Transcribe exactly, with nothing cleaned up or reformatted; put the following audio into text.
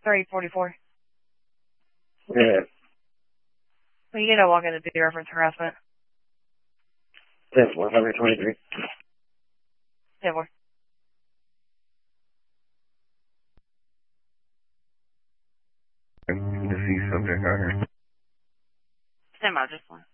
three forty-four. Yeah. Well, you get a walk in to do reference harassment. ten four, five twenty-three. ten four. Deceased subject on here. Stand by just one.